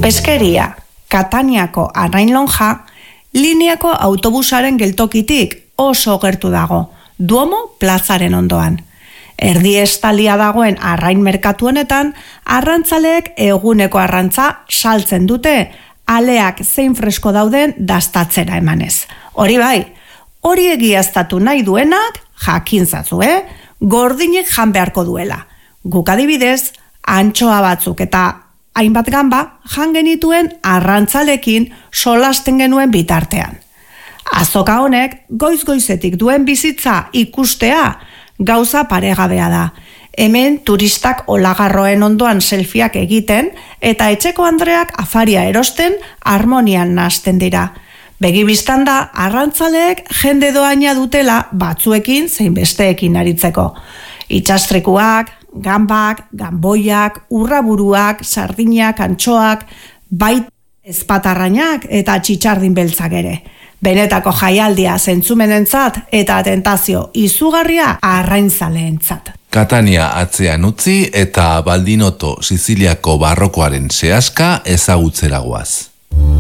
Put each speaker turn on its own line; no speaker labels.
Eskeria, Kataniako arrain lonja, lineako autobusaren geltokitik oso gertu dago, Duomo plazaren ondoan. Erdi estalia dagoen arrain merkatu honetan, arrantzaleek eguneko arrantza saltzen dute, aleak zein fresko dauden dastatzera emanez. Hori bai, hori egiaztatu nahi duenak, jakintzatzu, gordinek jan beharko duela. Guk adibidez, antxoa batzuk eta hainbat ganba jan genituen arrantzalekin solasten genuen bitartean. Azoka honek goiz-goizetik duen bizitza ikustea gauza paregabea da. Hemen turistak olagarroen ondoan selfieak egiten eta etxeko andreak afaria erosten harmonian nahasten dira. Begibistan da arrantzaleek jende doaina dutela batzuekin zein besteekin aritzeko. Itsastrikuak, gambak, ganboiak, urraburuak, sardinak, antxoak, bait ezpatarrainak eta txitxardin beltzak ere. Benetako jaialdia zentzumenentzat eta tentazio izugarria arrainzaleentzat.
Katania atzean utzi eta Baldinoto Siziliako barrokoaren sehaska ezagutzera goaz.